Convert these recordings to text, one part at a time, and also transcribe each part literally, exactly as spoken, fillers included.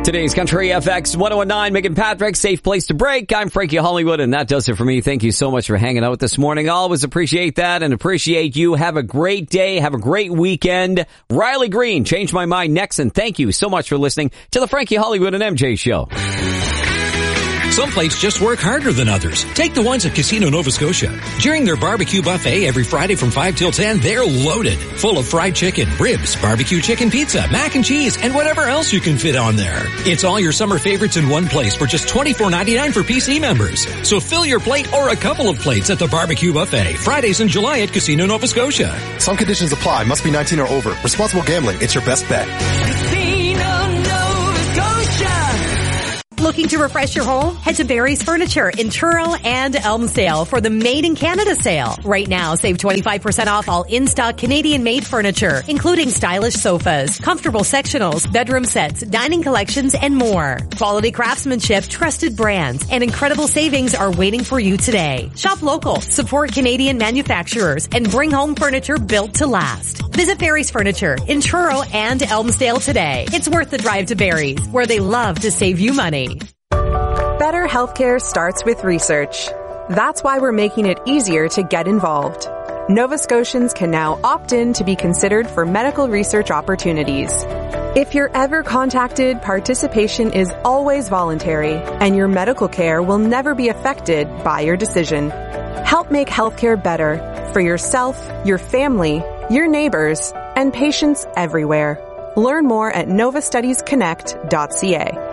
Today's Country F X one oh nine, Megan Patrick, safe place to break. I'm Frankie Hollywood, and that does it for me. Thank you so much for hanging out this morning. I always appreciate that and appreciate you. Have a great day. Have a great weekend. Riley Green, Change My Mind next, and thank you so much for listening to the Frankie Hollywood and M J Show. Some plates just work harder than others. Take the ones at Casino Nova Scotia. During their barbecue buffet every Friday from five till ten, they're loaded. Full of fried chicken, ribs, barbecue chicken pizza, mac and cheese, and whatever else you can fit on there. It's all your summer favorites in one place for just twenty-four ninety-nine for P C members. So fill your plate or a couple of plates at the barbecue buffet. Fridays in July at Casino Nova Scotia. Some conditions apply. Must be nineteen or over. Responsible gambling. It's your best bet. Casino Nova Scotia. Looking to refresh your home? Head to Barry's Furniture in Truro and Elmsdale for the Made in Canada sale. Right now, save twenty-five percent off all in-stock Canadian-made furniture, including stylish sofas, comfortable sectionals, bedroom sets, dining collections, and more. Quality craftsmanship, trusted brands, and incredible savings are waiting for you today. Shop local, support Canadian manufacturers, and bring home furniture built to last. Visit Barry's Furniture in Truro and Elmsdale today. It's worth the drive to Barry's, where they love to save you money. Better healthcare starts with research. That's why we're making it easier to get involved. Nova Scotians can now opt in to be considered for medical research opportunities. If you're ever contacted, participation is always voluntary, and your medical care will never be affected by your decision. Help make healthcare better for yourself, your family, your neighbors, and patients everywhere. Learn more at nova studies connect dot c a.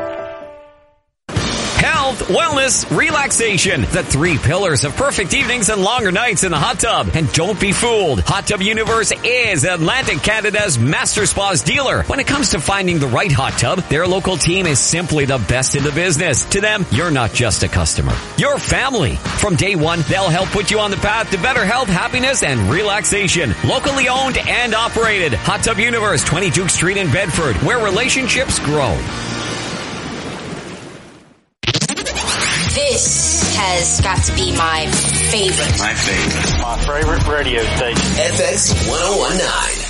Health, wellness, relaxation. The three pillars of perfect evenings and longer nights in the hot tub. And don't be fooled. Hot Tub Universe is Atlantic Canada's master spas dealer. When it comes to finding the right hot tub, their local team is simply the best in the business. To them, you're not just a customer. You're family. From day one, they'll help put you on the path to better health, happiness, and relaxation. Locally owned and operated. Hot Tub Universe, twenty Duke Street in Bedford, where relationships grow. This has got to be my favorite. My favorite. My favorite radio station. F X one oh one nine.